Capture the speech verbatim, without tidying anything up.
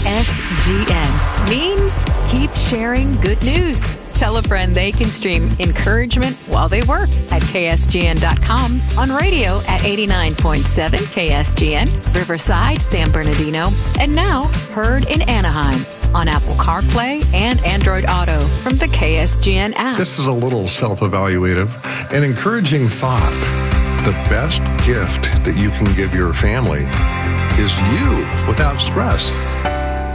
S G N means keep sharing good news. Tell a friend they can stream encouragement while they work at K S G N dot com, on radio at eighty-nine point seven K S G N, Riverside, San Bernardino, and now heard in Anaheim on Apple CarPlay and Android Auto from the K S G N app. This is a little self-evaluative, an encouraging thought. The best gift that you can give your family is you without stress.